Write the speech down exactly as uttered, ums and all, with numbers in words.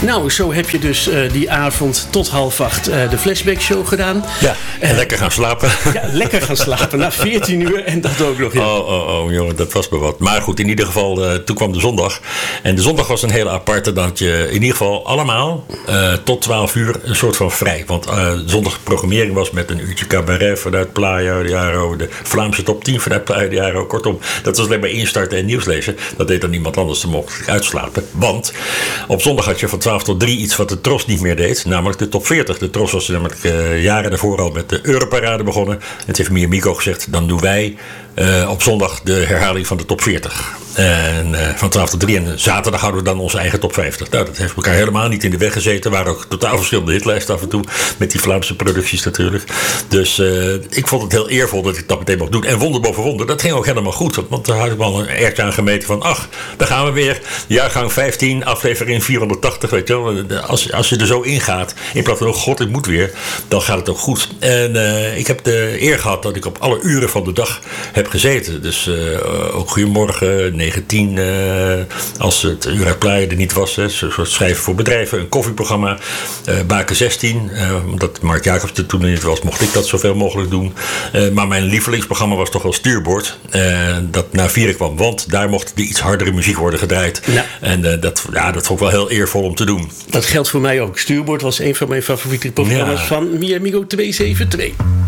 Nou, zo heb je dus uh, die avond tot half acht uh, de Flashback Show gedaan. Ja, en uh, lekker gaan slapen. Ja, lekker gaan slapen. Na veertien uur en dat ook nog. Ja. Oh, oh, oh, jongen, dat was me wat. Maar goed, in ieder geval, uh, toen kwam de zondag. En de zondag was een hele aparte, dat je in ieder geval allemaal uh, tot twaalf uur een soort van vrij. Want uh, zondag programmering was met een uurtje cabaret vanuit Playa de Jaro, de Vlaamse top tien vanuit Playa de Jaro. Kortom, dat was alleen maar instarten en nieuws lezen. Dat deed dan niemand anders, dan mocht ik uitslapen. Want op zondag had je van twaalf tot drie iets wat de Tros niet meer deed. Namelijk de top veertig. De Tros was namelijk uh, jaren daarvoor al met de Europarade begonnen. Het heeft meer Mico gezegd, dan doen wij uh, op zondag de herhaling van de top veertig. En uh, van twaalf tot drie. En zaterdag houden we dan onze eigen top vijftig. Nou, dat heeft elkaar helemaal niet in de weg gezeten. Er waren ook totaal verschillende hitlijsten af en toe. Met die Vlaamse producties natuurlijk. Dus uh, ik vond het heel eervol dat ik dat meteen mocht doen. En wonder boven wonder, dat ging ook helemaal goed. Want daar had ik wel een erg aan gemeten van, ach, daar gaan we weer. Jaargang vijftien, aflevering vierhonderdtachtig, weet je wel. Als, als je er zo ingaat, in plaats van, oh god, ik moet weer, dan gaat het ook goed. En uh, ik heb de eer gehad dat ik op alle uren van de dag heb gezeten. Dus uh, ook goedemorgen, negen tien, uh, als het uur uit Playa er niet was, hè, zoals schrijven voor bedrijven, een koffieprogramma, uh, Baken zestien, uh, omdat Mark Jacobs er toen niet was, mocht ik dat zoveel mogelijk doen. Uh, maar mijn lievelingsprogramma was toch wel Stuurboord, uh, dat na vieren kwam, want daar mocht de iets hardere muziek worden gedraaid. Ja. En uh, dat, ja, dat vond ik wel heel eervol om te doen. Dat geldt voor mij ook. Stuurboord was een van mijn favoriete programma's ja. van Mi Amigo twee zeven twee.